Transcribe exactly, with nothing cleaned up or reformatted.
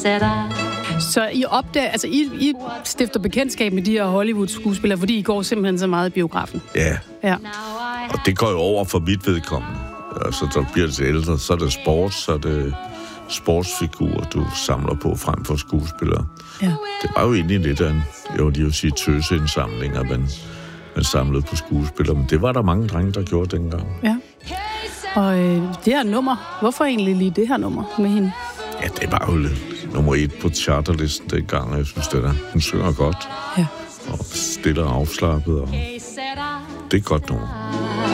Så I opdager, altså I, I stifter bekendtskab med de her Hollywood-skuespillere, fordi I går simpelthen så meget i biografen? Ja. Ja. Og det går jo over for mit vedkommende. Altså, så bliver det til ældre, så er det sport, så er det sportsfigurer, du samler på frem for skuespillere. Ja. Det var jo egentlig lidt af en, jeg vil lige sige, tøseindsamling, at man, man samlede på skuespillere. Men det var der mange drenge, der gjorde dengang. Ja. Og øh, det her nummer, hvorfor egentlig lige det her nummer med hende? Ja, det var jo lidt nummer et på charterlisten dengang, og jeg synes, det der. Hun synger godt. Ja. Og stille og afslappet, og det er godt nummer.